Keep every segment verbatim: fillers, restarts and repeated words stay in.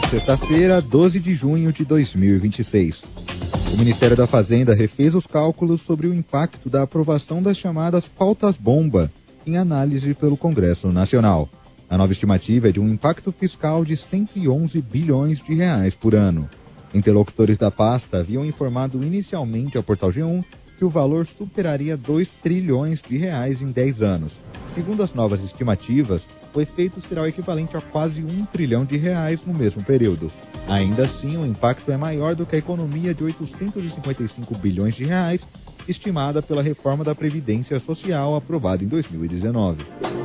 Sexta-feira, doze de junho de dois mil e vinte e seis. O Ministério da Fazenda refez os cálculos sobre o impacto da aprovação das chamadas pautas-bomba em análise pelo Congresso Nacional. A nova estimativa é de um impacto fiscal de cento e onze bilhões de reais por ano. Interlocutores da pasta haviam informado inicialmente ao Portal G um que o valor superaria dois trilhões de reais em dez anos. Segundo as novas estimativas, o efeito será o equivalente a quase um trilhão de reais no mesmo período. Ainda assim, o impacto é maior do que a economia de oitocentos e cinquenta e cinco bilhões de reais, estimada pela reforma da Previdência Social aprovada em dois mil e dezenove.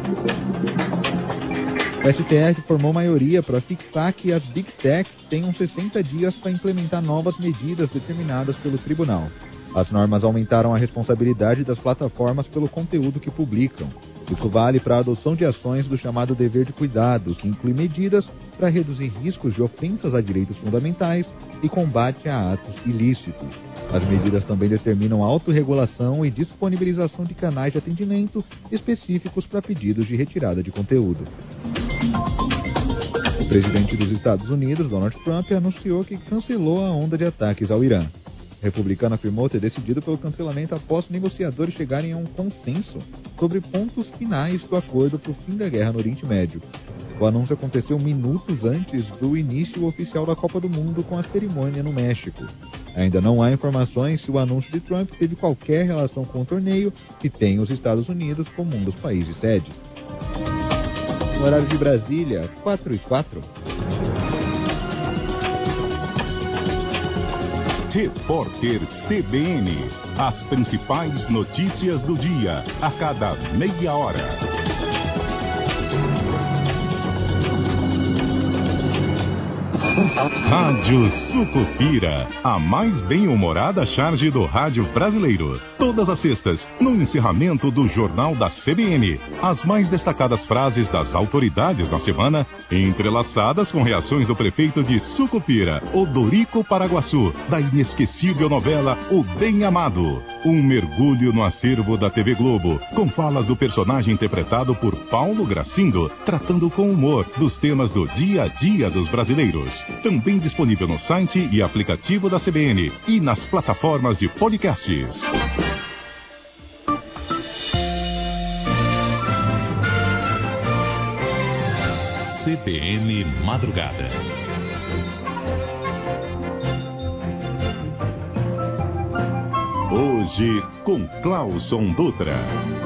O S T F formou maioria para fixar que as Big Techs tenham sessenta dias para implementar novas medidas determinadas pelo tribunal. As normas aumentaram a responsabilidade das plataformas pelo conteúdo que publicam. Isso vale para a adoção de ações do chamado dever de cuidado, que inclui medidas para reduzir riscos de ofensas a direitos fundamentais e combate a atos ilícitos. As medidas também determinam autorregulação e disponibilização de canais de atendimento específicos para pedidos de retirada de conteúdo. O presidente dos Estados Unidos, Donald Trump, anunciou que cancelou a onda de ataques ao Irã. O republicano afirmou ter decidido pelo cancelamento após negociadores chegarem a um consenso sobre pontos finais do acordo para o fim da guerra no Oriente Médio. O anúncio aconteceu minutos antes do início oficial da Copa do Mundo com a cerimônia no México. Ainda não há informações se o anúncio de Trump teve qualquer relação com o torneio, que tem os Estados Unidos como um dos países sede. No horário de Brasília, quatro e quatro. Repórter C B N. As principais notícias do dia, a cada meia hora. Rádio Sucupira, a mais bem-humorada charge do rádio brasileiro. Todas as sextas, no encerramento do Jornal da C B N. As mais destacadas frases das autoridades da semana, entrelaçadas com reações do prefeito de Sucupira, Odorico Paraguaçu, da inesquecível novela O Bem Amado. Um mergulho no acervo da T V Globo, com falas do personagem interpretado por Paulo Gracindo, tratando com humor dos temas do dia a dia dos brasileiros. Também disponível no site e aplicativo da C B N e nas plataformas de podcasts. C B N Madrugada. Hoje com Clauson Dutra.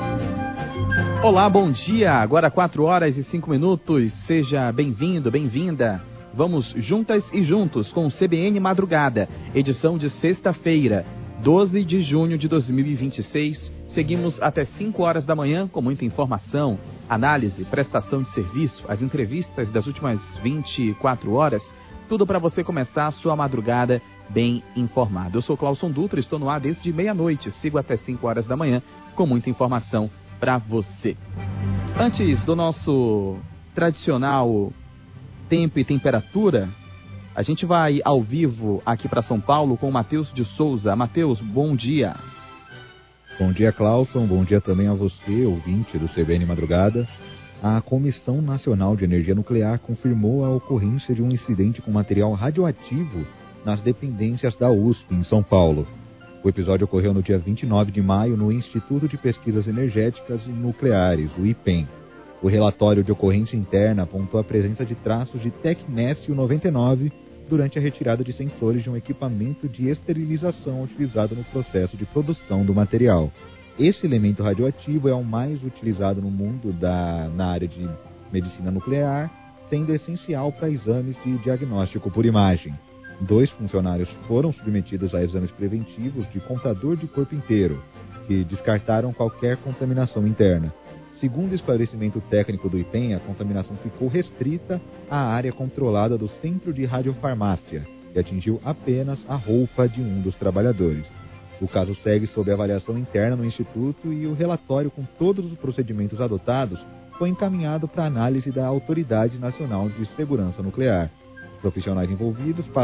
Olá, bom dia. Agora quatro horas e cinco minutos. Seja bem-vindo, bem-vinda. Vamos juntas e juntos com o C B N Madrugada, edição de sexta-feira, doze de junho de dois mil e vinte e seis. Seguimos até cinco horas da manhã com muita informação, análise, prestação de serviço, as entrevistas das últimas vinte e quatro horas, tudo para você começar a sua madrugada bem informado. Eu sou Clauson Dutra, estou no ar desde meia-noite, sigo até cinco horas da manhã com muita informação para você. Antes do nosso tradicional tempo e temperatura, a gente vai ao vivo aqui para São Paulo com o Matheus de Souza. Matheus, bom dia. Bom dia, Clauson. Bom dia também a você, ouvinte do C B N Madrugada. A Comissão Nacional de Energia Nuclear confirmou a ocorrência de um incidente com material radioativo nas dependências da U S P, em São Paulo. O episódio ocorreu no dia vinte e nove de maio no Instituto de Pesquisas Energéticas e Nucleares, o I P E N. O relatório de ocorrência interna apontou a presença de traços de tecnécio noventa e nove durante a retirada de sensores de um equipamento de esterilização utilizado no processo de produção do material. Esse elemento radioativo é o mais utilizado no mundo da, na área de medicina nuclear, sendo essencial para exames de diagnóstico por imagem. Dois funcionários foram submetidos a exames preventivos de contador de corpo inteiro, que descartaram qualquer contaminação interna. Segundo o esclarecimento técnico do I P E N, a contaminação ficou restrita à área controlada do Centro de Radiofarmácia e atingiu apenas a roupa de um dos trabalhadores. O caso segue sob avaliação interna no Instituto e o relatório com todos os procedimentos adotados foi encaminhado para análise da Autoridade Nacional de Segurança Nuclear. Profissionais envolvidos